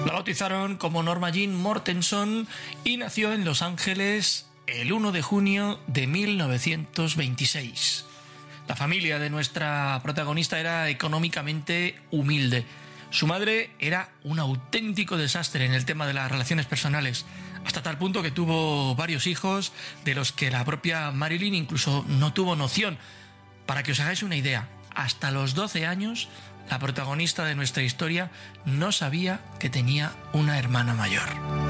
La bautizaron como Norma Jean Mortenson y nació en Los Ángeles el 1 de junio de 1926. La familia de nuestra protagonista era económicamente humilde. Su madre era un auténtico desastre en el tema de las relaciones personales, hasta tal punto que tuvo varios hijos de los que la propia Marilyn incluso no tuvo noción. Para que os hagáis una idea, hasta los 12 años, la protagonista de nuestra historia no sabía que tenía una hermana mayor.